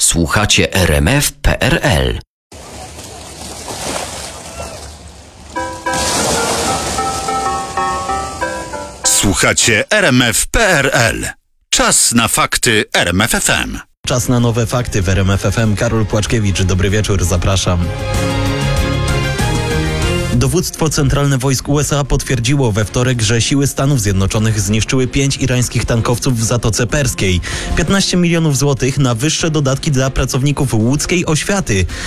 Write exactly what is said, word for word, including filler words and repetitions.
Słuchacie R M F kropka P R L. Słuchacie R M F kropka P R L. Czas na fakty R M F F M. Czas na nowe fakty w R M F F M. Karol Płaczkiewicz, dobry wieczór, zapraszam. Dowództwo Centralne Wojsk U S A potwierdziło we wtorek, że siły Stanów Zjednoczonych zniszczyły pięć irańskich tankowców w Zatoce Perskiej. piętnaście milionów złotych na wyższe dodatki dla pracowników łódzkiej oświaty.